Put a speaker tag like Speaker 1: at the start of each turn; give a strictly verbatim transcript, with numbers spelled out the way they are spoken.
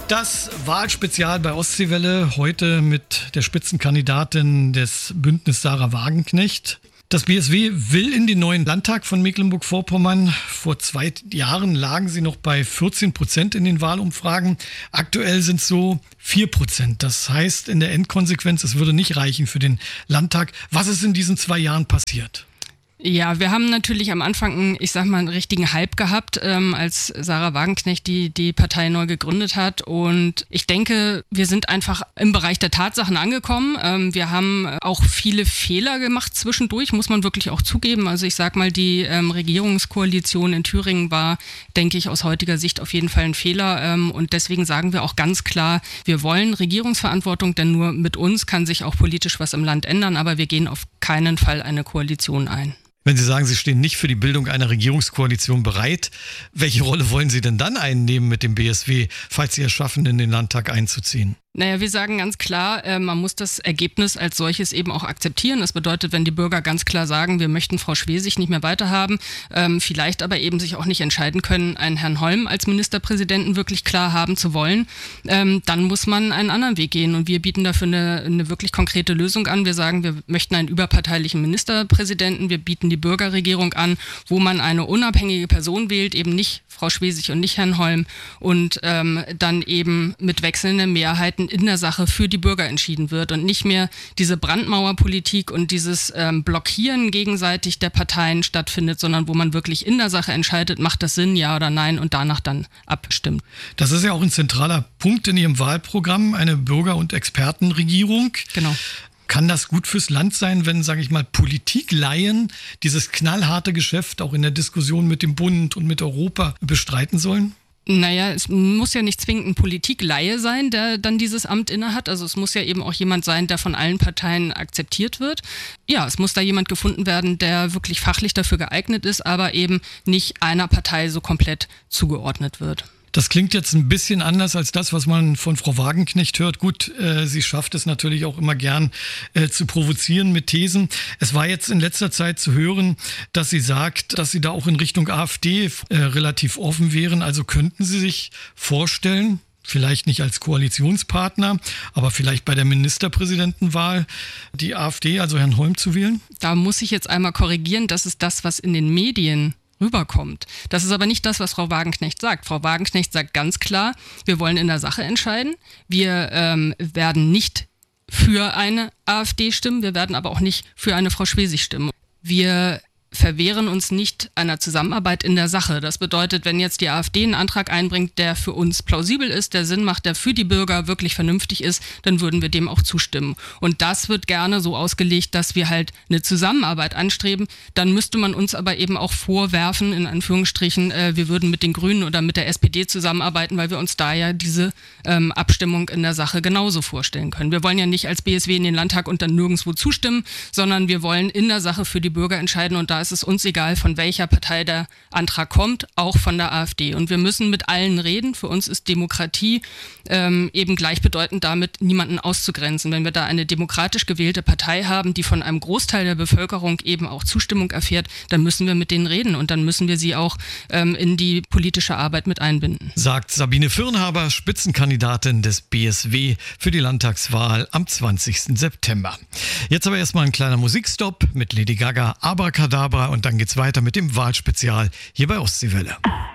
Speaker 1: Das Wahlspezial bei Ostseewelle, heute mit der Spitzenkandidatin des Bündnis Sahra Wagenknecht. Das B S W will in den neuen Landtag von Mecklenburg-Vorpommern. Vor zwei Jahren lagen sie noch bei vierzehn Prozent in den Wahlumfragen. Aktuell sind es so vier Prozent. Das heißt in der Endkonsequenz, es würde nicht reichen für den Landtag. Was ist in diesen zwei Jahren passiert?
Speaker 2: Ja, wir haben natürlich am Anfang, ich sag mal, einen richtigen Hype gehabt, ähm, als Sahra Wagenknecht die, die Partei neu gegründet hat. Und ich denke, wir sind einfach im Bereich der Tatsachen angekommen. Ähm, wir haben auch viele Fehler gemacht zwischendurch, muss man wirklich auch zugeben. Also ich sag mal, die ähm, Regierungskoalition in Thüringen war, denke ich, aus heutiger Sicht auf jeden Fall ein Fehler. Ähm, und deswegen sagen wir auch ganz klar, wir wollen Regierungsverantwortung, denn nur mit uns kann sich auch politisch was im Land ändern. Aber wir gehen auf keinen Fall eine Koalition ein.
Speaker 1: Wenn Sie sagen, Sie stehen nicht für die Bildung einer Regierungskoalition bereit, welche Rolle wollen Sie denn dann einnehmen mit dem B S W, falls Sie es schaffen, in den Landtag einzuziehen?
Speaker 2: Naja, wir sagen ganz klar, äh, man muss das Ergebnis als solches eben auch akzeptieren. Das bedeutet, wenn die Bürger ganz klar sagen, wir möchten Frau Schwesig nicht mehr weiterhaben, ähm, vielleicht aber eben sich auch nicht entscheiden können, einen Herrn Holm als Ministerpräsidenten wirklich klar haben zu wollen, ähm, dann muss man einen anderen Weg gehen. Und wir bieten dafür eine, eine wirklich konkrete Lösung an. Wir sagen, wir möchten einen überparteilichen Ministerpräsidenten. Wir bieten die Bürgerregierung an, wo man eine unabhängige Person wählt, eben nicht Frau Schwesig und nicht Herrn Holm, und ähm, dann eben mit wechselnden Mehrheiten in der Sache für die Bürger entschieden wird und nicht mehr diese Brandmauerpolitik und dieses ähm, Blockieren gegenseitig der Parteien stattfindet, sondern wo man wirklich in der Sache entscheidet, macht das Sinn, ja oder nein, und danach dann abstimmt.
Speaker 1: Das ist ja auch ein zentraler Punkt in Ihrem Wahlprogramm, eine Bürger- und Expertenregierung.
Speaker 2: Genau.
Speaker 1: Kann das gut fürs Land sein, wenn, sage ich mal, Politiklaien dieses knallharte Geschäft auch in der Diskussion mit dem Bund und mit Europa bestreiten sollen?
Speaker 2: Naja, es muss ja nicht zwingend ein Politikleihe sein, der dann dieses Amt innehat. Also es muss ja eben auch jemand sein, der von allen Parteien akzeptiert wird. Ja, es muss da jemand gefunden werden, der wirklich fachlich dafür geeignet ist, aber eben nicht einer Partei so komplett zugeordnet wird.
Speaker 1: Das klingt jetzt ein bisschen anders als das, was man von Frau Wagenknecht hört. Gut, äh, sie schafft es natürlich auch immer gern äh, zu provozieren mit Thesen. Es war jetzt in letzter Zeit zu hören, dass sie sagt, dass sie da auch in Richtung AfD äh, relativ offen wären. Also könnten Sie sich vorstellen, vielleicht nicht als Koalitionspartner, aber vielleicht bei der Ministerpräsidentenwahl die AfD, also Herrn Holm, zu wählen?
Speaker 2: Da muss ich jetzt einmal korrigieren, das ist das, was in den Medien rüberkommt. Das ist aber nicht das, was Frau Wagenknecht sagt. Frau Wagenknecht sagt ganz klar, wir wollen in der Sache entscheiden. Wir ähm, werden nicht für eine AfD stimmen, wir werden aber auch nicht für eine Frau Schwesig stimmen. Wir verwehren uns nicht einer Zusammenarbeit in der Sache. Das bedeutet, wenn jetzt die AfD einen Antrag einbringt, der für uns plausibel ist, der Sinn macht, der für die Bürger wirklich vernünftig ist, dann würden wir dem auch zustimmen. Und das wird gerne so ausgelegt, dass wir halt eine Zusammenarbeit anstreben. Dann müsste man uns aber eben auch vorwerfen, in Anführungsstrichen, äh, wir würden mit den Grünen oder mit der S P D zusammenarbeiten, weil wir uns da ja diese ähm, Abstimmung in der Sache genauso vorstellen können. Wir wollen ja nicht als B S W in den Landtag und dann nirgendwo zustimmen, sondern wir wollen in der Sache für die Bürger entscheiden, und da ist es uns egal, von welcher Partei der Antrag kommt, auch von der AfD. Und wir müssen mit allen reden. Für uns ist Demokratie ähm, eben gleichbedeutend damit, niemanden auszugrenzen. Wenn wir da eine demokratisch gewählte Partei haben, die von einem Großteil der Bevölkerung eben auch Zustimmung erfährt, dann müssen wir mit denen reden und dann müssen wir sie auch ähm, in die politische Arbeit mit einbinden.
Speaker 1: Sagt Sabine Firnhaber, Spitzenkandidatin des B S W für die Landtagswahl am zwanzigsten September. Jetzt aber erstmal ein kleiner Musikstopp mit Lady Gaga, Abracadabra, und dann geht's weiter mit dem Wahlspezial hier bei Ostseewelle.